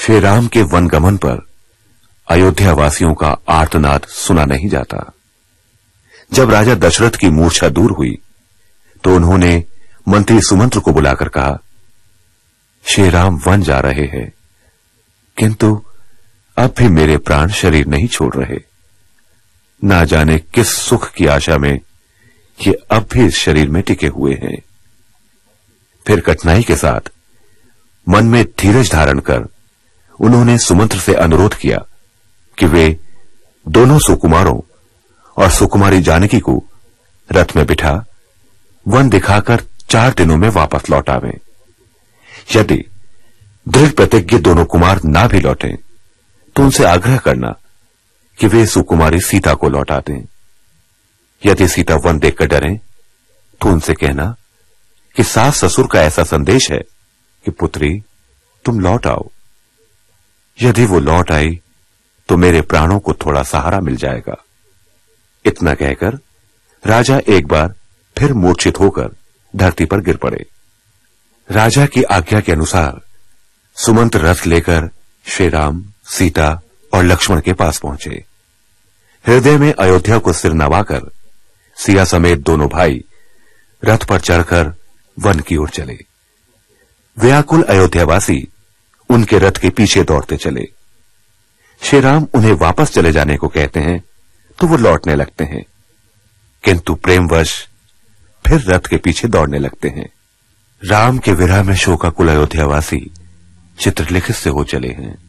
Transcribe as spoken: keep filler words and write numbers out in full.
श्री राम के वनगमन पर अयोध्या वासियों का आर्तनाद सुना नहीं जाता। जब राजा दशरथ की मूर्छा दूर हुई तो उन्होंने मंत्री सुमंत्र को बुलाकर कहा, श्री राम वन जा रहे हैं, किंतु अब भी मेरे प्राण शरीर नहीं छोड़ रहे। ना जाने किस सुख की आशा में ये अब भी इस शरीर में टिके हुए हैं। फिर कठिनाई के साथ मन में धीरज धारण कर उन्होंने सुमंत्र से अनुरोध किया कि वे दोनों सुकुमारों और सुकुमारी जानकी को रथ में बिठा वन दिखाकर चार दिनों में वापस लौट आवें। यदि दृढ़ प्रतिज्ञ दोनों कुमार ना भी लौटें तो उनसे आग्रह करना कि वे सुकुमारी सीता को लौटा दें। यदि सीता वन देखकर डरें तो उनसे कहना कि सास ससुर का ऐसा संदेश है कि पुत्री तुम लौट आओ। यदि वो लौट आई तो मेरे प्राणों को थोड़ा सहारा मिल जाएगा। इतना कहकर राजा एक बार फिर मूर्छित होकर धरती पर गिर पड़े। राजा की आज्ञा के अनुसार सुमंत्र रथ लेकर श्री राम, सीता और लक्ष्मण के पास पहुंचे। हृदय में अयोध्या को सिर नवाकर सिया समेत दोनों भाई रथ पर चढ़कर वन की ओर चले। व्याकुल अयोध्यावासी उनके रथ के पीछे दौड़ते चले। श्री राम उन्हें वापस चले जाने को कहते हैं तो वो लौटने लगते हैं, किंतु प्रेमवश फिर रथ के पीछे दौड़ने लगते हैं। राम के विरह में शोकाकुल अयोध्यावासी चित्रलिखित से हो चले हैं।